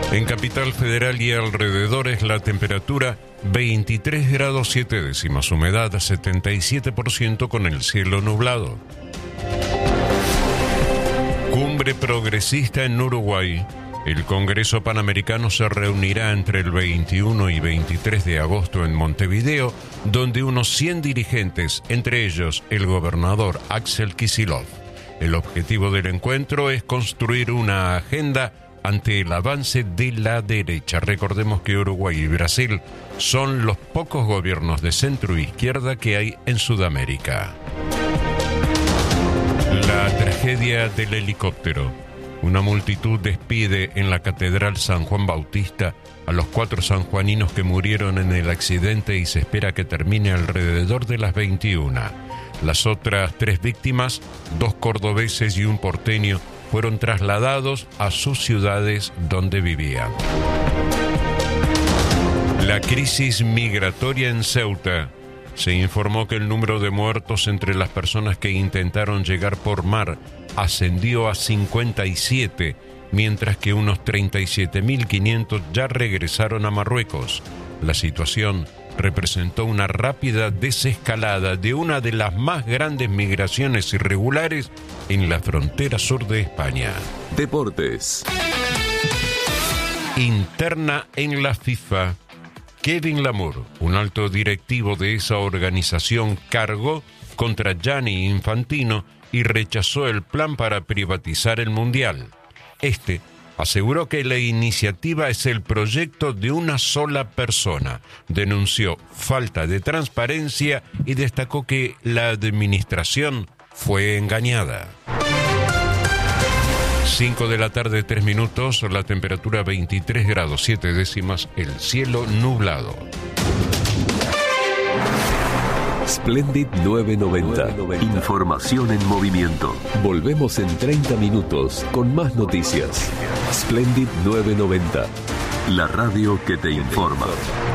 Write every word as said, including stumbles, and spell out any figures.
En Capital Federal y alrededores la temperatura veintitrés grados siete décimas, humedad setenta y siete por ciento con el cielo nublado. Cumbre progresista en Uruguay. El Congreso Panamericano se reunirá entre el veintiuno y veintitrés de agosto en Montevideo, donde unos cien dirigentes, entre ellos el gobernador Axel Kicillof. El objetivo del encuentro es construir una agenda ante el avance de la derecha. Recordemos que Uruguay y Brasil son los pocos gobiernos de centro e izquierda que hay en Sudamérica. La tragedia del helicóptero. Una multitud despide en la Catedral San Juan Bautista a los cuatro sanjuaninos que murieron en el accidente y se espera que termine alrededor de las veintiuna. Las otras tres víctimas, dos cordobeses y un porteño, fueron trasladados a sus ciudades donde vivían. La crisis migratoria en Ceuta. Se informó que el número de muertos entre las personas que intentaron llegar por mar ascendió a cincuenta y siete, mientras que unos treinta y siete mil quinientos ya regresaron a Marruecos. La situación representó una rápida desescalada de una de las más grandes migraciones irregulares en la frontera sur de España. Deportes. Interna en la FIFA. Kevin Lamour, un alto directivo de esa organización, cargó contra Gianni Infantino y rechazó el plan para privatizar el Mundial. Este aseguró que la iniciativa es el proyecto de una sola persona, denunció falta de transparencia y destacó que la administración fue engañada. cinco de la tarde, tres minutos, la temperatura veintitrés grados siete décimas, el cielo nublado. Splendid nueve noventa. Información en movimiento. Volvemos en treinta minutos con más noticias. Splendid nueve noventa. La radio que te informa.